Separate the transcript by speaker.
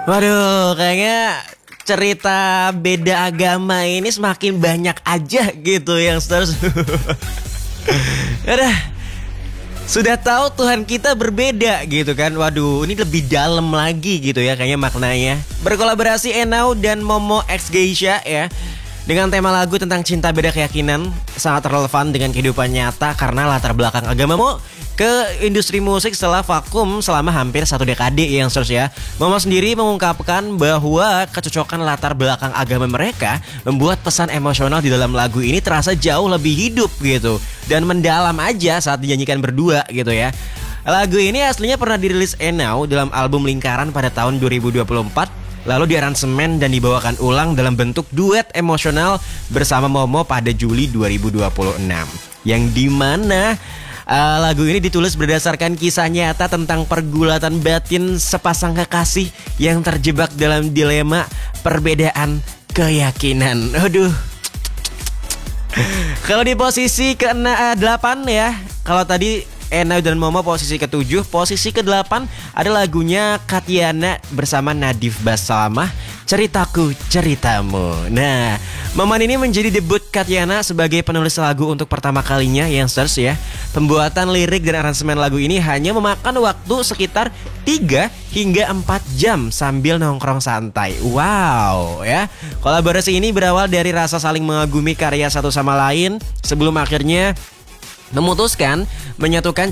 Speaker 1: Waduh, kayaknya cerita beda agama ini semakin banyak aja gitu yang terus. Udah, sudah tahu Tuhan kita berbeda gitu kan. Waduh, ini lebih dalam lagi gitu ya kayaknya maknanya. Berkolaborasi Enau dan Momo X Geisha ya, dengan tema lagu tentang cinta beda keyakinan, sangat relevan dengan kehidupan nyata karena latar belakang agamamu ke industri musik setelah vakum selama hampir 1 dekade yang terus ya. Momo sendiri mengungkapkan bahwa kecocokan latar belakang agama mereka membuat pesan emosional di dalam lagu ini terasa jauh lebih hidup gitu dan mendalam aja saat dinyanyikan berdua gitu ya. Lagu ini aslinya pernah dirilis Enau dalam album Lingkaran pada tahun 2024, lalu diaransemen dan dibawakan ulang dalam bentuk duet emosional bersama Momo pada Juli 2026. Yang dimana lagu ini ditulis berdasarkan kisah nyata tentang pergulatan batin sepasang kekasih yang terjebak dalam dilema perbedaan keyakinan. Aduh. Kalau di posisi ke-8 ya, kalau tadi Enau dan Momo posisi ke-7, posisi ke-8 ada lagunya Katiana bersama Nadif Basalamah, Ceritaku Ceritamu. Nah, momen ini menjadi debut Katiana sebagai penulis lagu untuk pertama kalinya yang search ya. Pembuatan lirik dan aransemen lagu ini hanya memakan waktu sekitar 3 hingga 4 jam sambil nongkrong santai. Wow ya. Kolaborasi ini berawal dari rasa saling mengagumi karya satu sama lain sebelum akhirnya memutuskan menyatukan